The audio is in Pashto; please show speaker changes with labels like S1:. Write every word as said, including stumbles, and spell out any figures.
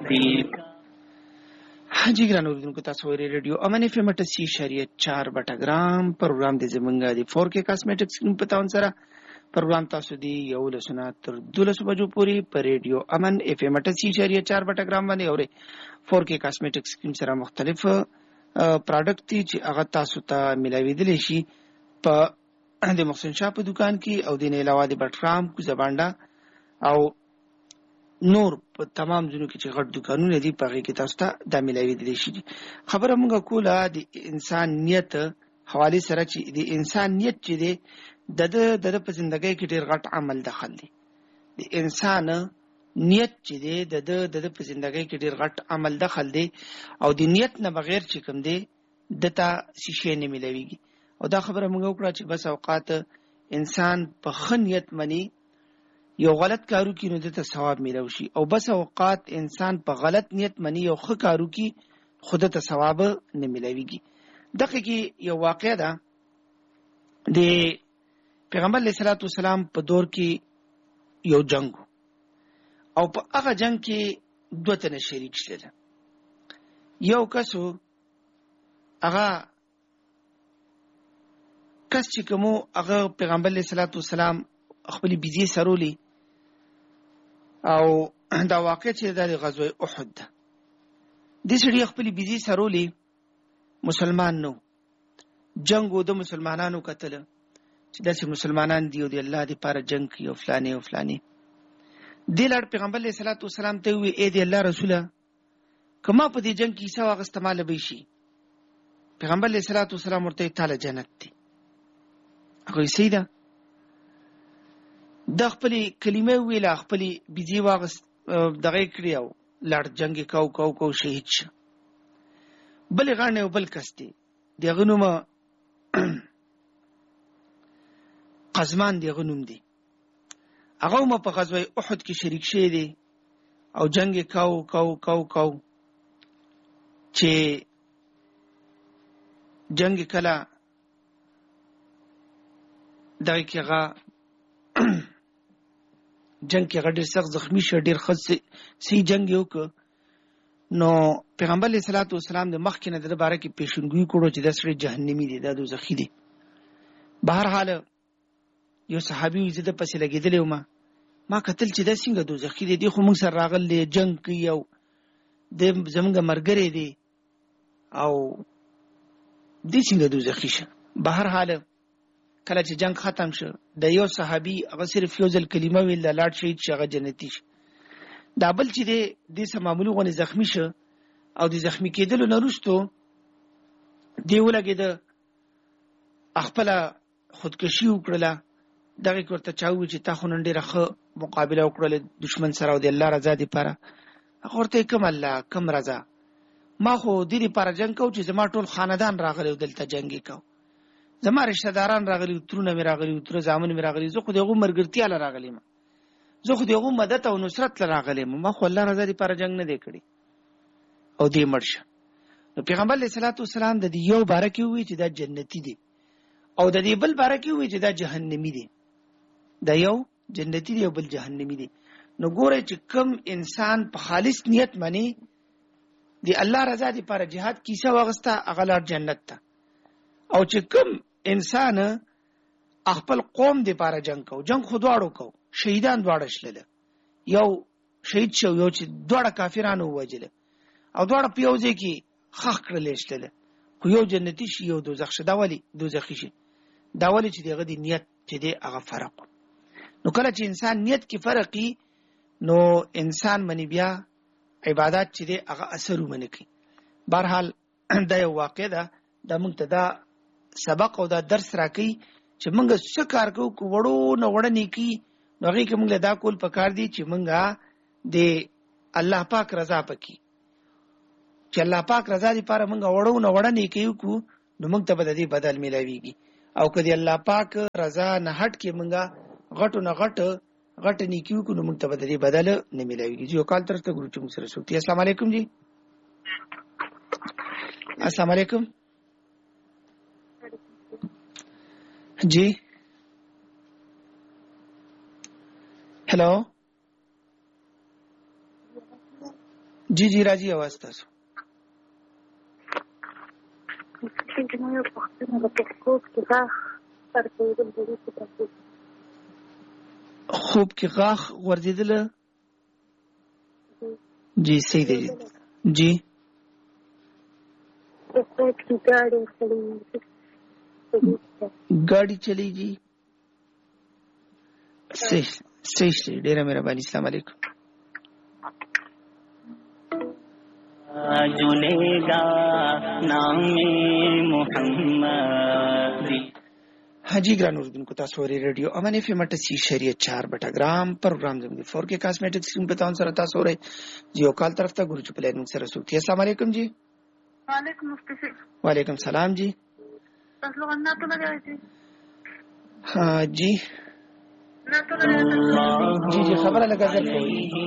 S1: تقدیر حاجی ګران اوریدونکو تاسو ورې ریډیو امن اف ام اٹھاسی اشاریه چار بټګرام پروګرام د زمونږه د فور کې کاسمیټکس په تاون سره پروګرام تاسو دی یو لسنه تر دولس بجو پوری پر ریډیو امن اف ام اٹھاسی اشاریه چار بټګرام باندې اوري فور کې کاسمیټکس سره مختلف پروډکټ دي چې هغه تاسو ته ملاویدلی شي په د محسن شاه په دکان کې او د نه علاوه د بټرام کو زبانډا او نور په تمام ځینو کې چې غټ دکانونه دي په هغه کې تاسو ته د ملاویدلی شي خبره مونږه کوله د انسان نیت حواله سره چې د انسان نیت چې دی د د په ژوندۍ کې ډیر غټ عمل دخل دی د انسان نیت چې دی د د په ژوندۍ کې ډیر غټ عمل دخل دی او د نیت نه بغیر چې کوم دی دته شیشه نه ملاویږي او دا خبره مونږ وکړه چې بس اوقات انسان په خنیت منی یو غلط کارو کې نو دته ثواب میلو شي او بس اوقات انسان په غلط نیت منی یو ښه کارو کې خود ته ثواب نه ملويږي دغه کې یو واقعه ده د پیغمبر علیه الصلاۃ والسلام په دور کې یو جنگ او په هغه جنگ کې دوه تنه شریک شول یو کسو هغه کس چې کومو هغه پیغمبر علیه الصلاۃ والسلام خپل بيزي سرولي او دا واقع چې د غزوه احد ده د سړي خپل بيزي سرولي مسلمان نو جنگ د مسلمانانو قتل چې داسې مسلمانان دی او د الله دی پر جنگ کوي او فلانه او فلانه د لړ پیغمبر علیه الصلاۃ والسلام ته وی اے دی الله رسوله کما په دې جنگ کې څه واغ استعمال به شي پیغمبر علیه الصلاۃ والسلام ورته تعالی جنت دی هغه سیدا د خپل کلمه ویله خپل بيزي واغس دغه کړیو لړ جنگ کاو کاو کو شهید شه بل غانه او بل کستی دغه نوم قزمان دغه نوم دی هغه هم په غزوه احد کې شریک شه دي او جنگ کاو کاو کاو کاو چې جنگ کلا دغه کې غا جنگ کې غډیر سخت زخمی شه ډیر خاص سي جنگ یو ک نو پیغمبر علیه الصلاۃ والسلام د مخ کې نه د باره کې پیشنګوي کړو چې د سړي جهنمی دي د دوزخی دي بهر حال یو صحابي زده پسې لګیدل ما ما قتل چې د څنګه دوزخی دي خو موږ سره راغل جنگ کوي او د زمونږ مرګري دي او د څنګه دوزخی شه بهر حال کله چې جنگ ختم شو د یو صحابي هغه صرف یو ځل کلمه ویل د لاړ شهید شغه جنتی شه دا بل چې د دې سماملو غونې زخمی شه او د زخمی کېدل نه وروسته دی ولګي د خپل خودکشي وکړه دغه ورته چاوي چې تا خو نن ډیره ښه مقابله وکړه دشمن سره او د الله رضا دی لپاره هغه ورته کوم الله کوم رضا ما خو د دې لپاره جنگ کو چې زما ټول خاندان راغلی دلته جنگي کو زما رشتہ داران راغلي ترونه مې راغلي تر زامن مې راغلي زه خو دغه مرګرتیا ل راغلی ما زه خو دغه مدد او نصرت ل راغلی ما خو الله رضا دی پر جنگ نه دی کړی او دې مرشه نو پیغمبر علیه الصلاۃ والسلام د دې یو بارکه وی چې دا جنتی دی او د دې بل بارکه وی چې دا جهنمی دی دا یو جنتی دی او بل جهنمی دی نو ګوره چې کم انسان په خالص نیت مانی دی الله رضا دی پر جهاد کیسه واغستا اغلار جنت ته او چې کم انسان خپل قوم دی پاره جنگ کو جنگ خو دواړو کو شهیدان دواړه شلل یو شهید شو یو چې دواړه کافرانو وجل او دواړه پیوځي کې خخ کړل شلل خو یو جنتی شي یو دوزخ شي دا ولی دوزخی شي دا ولی چې دغه دی نیت چې دی هغه فرق نو کله چې انسان نیت کې فرقي نو انسان منی بیا عبادت چې دی هغه اثر ومني کوي بهرحال دا یو واقع ده د موږ ته دا سبق او دا درس راکې چې موږ څه کار کوو کو وړو نه وړنی کی نو هغه کې موږ دا کول پکار دي چې موږ د الله پاک رضا پکې چې الله پاک رضا دي پر موږ وړو نه وړنی کیو کو نو موږ ته به دې بدل ملويږي او کدی الله پاک رضا نه هټ کې موږ غټو نه غټ غټ نه کیو کو نو موږ ته به دې بدل نه ملويږي یو کال ترته ګورو چې موږ سره شو السلام علیکم جی السلام علیکم جی हेलो जी जी राजी आवाज تاسو
S2: چې نو یو پښتنه د خوب کې غاښ غورځېدل د دې څه تفصیل
S1: خوب کې غاښ غورځېدل جی صحیح دی جی
S2: خوب کې ګاډي چلیږي
S1: ګاډي چلیږي صحیح صحیح ډیره مهرباني السلام علیکم
S3: جو लेगा नाम मोहम्मद
S1: हाजी ग्रान उर्दू को तासो रेडियो अमन एफएम अठासी शरीयत चार बटा ग्राम प्रोग्राम जम फोर के कॉस्मेटिक्स सुन पे ताउन सर तासो रे जियो काल तरफ तक गुरु चुपले नु सर सुती अस्सलाम वालेकुम जी
S2: वालेकुम मुफ्ती
S1: वालेकुम सलाम जी
S2: तसलो अन्ना तो लगा जी
S1: हां जी
S2: ना तो लगा
S1: जी जी खबर लगा सर कोई